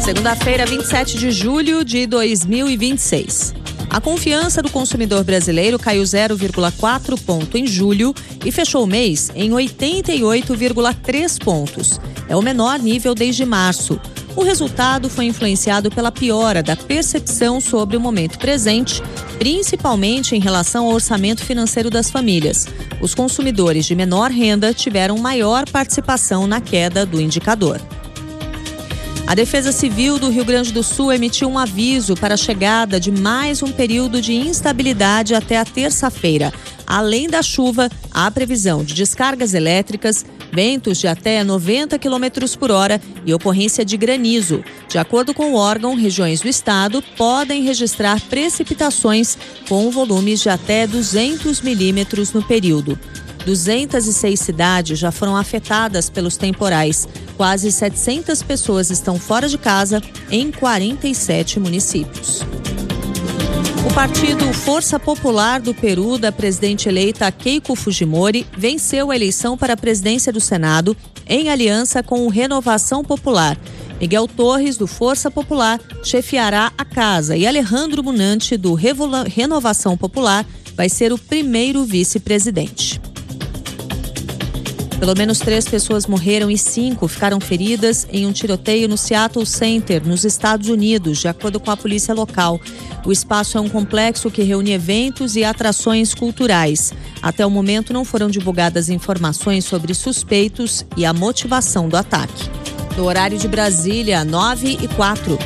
Segunda-feira, 27 de julho de 2026. A confiança do consumidor brasileiro caiu 0,4 ponto em julho e fechou o mês em 88,3 pontos. É o menor nível desde março. O resultado foi influenciado pela piora da percepção sobre o momento presente, principalmente em relação ao orçamento financeiro das famílias. Os consumidores de menor renda tiveram maior participação na queda do indicador. A Defesa Civil do Rio Grande do Sul emitiu um aviso para a chegada de mais um período de instabilidade até a terça-feira. Além da chuva, há previsão de descargas elétricas, ventos de até 90 km por hora e ocorrência de granizo. De acordo com o órgão, regiões do estado podem registrar precipitações com volumes de até 200 milímetros no período. 206 cidades já foram afetadas pelos temporais. Quase 700 pessoas estão fora de casa em 47 municípios. O partido Força Popular do Peru, da presidente eleita Keiko Fujimori, venceu a eleição para a presidência do Senado em aliança com o Renovação Popular. Miguel Torres, do Força Popular, chefiará a casa e Alejandro Munante, do Renovação Popular, vai ser o primeiro vice-presidente. Pelo menos 3 pessoas morreram e 5 ficaram feridas em um tiroteio no Seattle Center, nos Estados Unidos, de acordo com a polícia local. O espaço é um complexo que reúne eventos e atrações culturais. Até o momento não foram divulgadas informações sobre suspeitos e a motivação do ataque. No horário de Brasília, 9h04.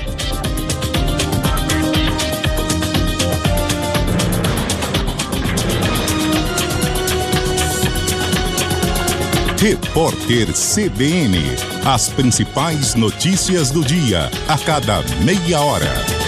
Repórter CBN. As principais notícias do dia, a cada meia hora.